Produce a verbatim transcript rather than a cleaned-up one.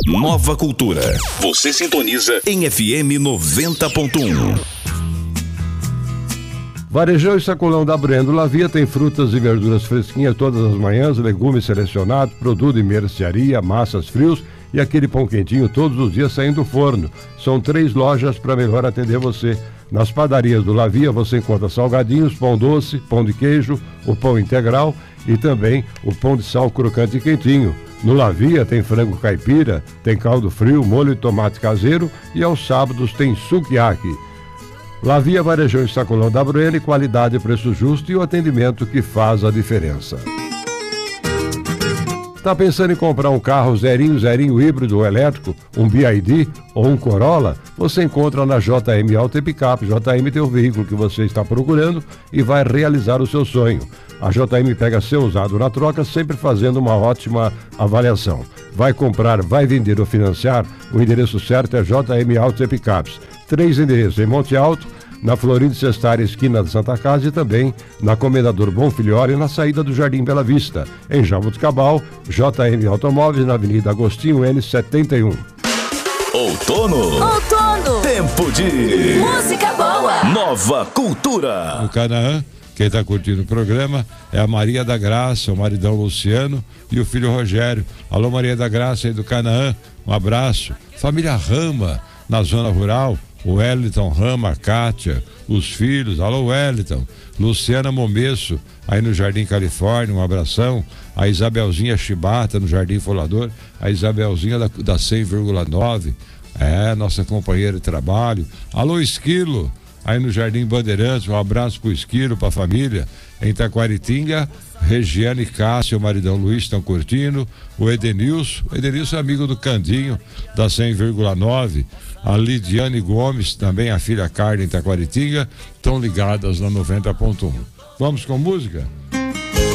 Nova Cultura. Você sintoniza em F M noventa ponto um. Varejão e Sacolão da Breno Lavia tem frutas e verduras fresquinhas todas as manhãs, legumes selecionados, produto de mercearia, massas frios e aquele pão quentinho todos os dias saindo do forno. São três lojas para melhor atender você. Nas padarias do Lavia você encontra salgadinhos, pão doce, pão de queijo, o pão integral e também o pão de sal crocante e quentinho. No Lavia tem frango caipira, tem caldo frio, molho de tomate caseiro e aos sábados tem sukiyaki. Lavia, Varejão e Sacolão da Breno, qualidade, preço justo e o atendimento que faz a diferença. Tá pensando em comprar um carro zerinho, zerinho híbrido ou elétrico, um B I D ou um Corolla? Você encontra na J M Auto e Picape. J M tem o veículo que você está procurando e vai realizar o seu sonho. A J M pega seu usado na troca, sempre fazendo uma ótima avaliação. Vai comprar, vai vender ou financiar? O endereço certo é J M Auto e Picapes. Três endereços em Monte Alto, na Florindo Sestari, esquina da Santa Casa, e também na Comendador Bonfilhori, na saída do Jardim Bela Vista. Em Jaboticabal, J M Automóveis, na Avenida Agostinho N setenta e um. Outono. Outono. Tempo de música boa. Nova Cultura. No Canaã, quem está curtindo o programa é a Maria da Graça, o maridão Luciano e o filho Rogério. Alô, Maria da Graça aí do Canaã, um abraço. Família Rama, na zona rural, o Wellington Rama, a Kátia, os filhos, alô Wellington, Luciana Momesso, aí no Jardim Califórnia, um abração, a Isabelzinha Chibata no Jardim Folador, a Isabelzinha da, da cem vírgula nove, é, nossa companheira de trabalho, alô Esquilo, aí no Jardim Bandeirantes, um abraço pro Esquilo, pra família, em Taquaritinga, Regiane Cássio, o maridão Luiz estão curtindo, o Edenilson, o Edenilson é amigo do Candinho, da cem vírgula nove, a Lidiane Gomes, também a filha Carla em Taquaritinga, estão ligadas na noventa ponto um. Vamos com música?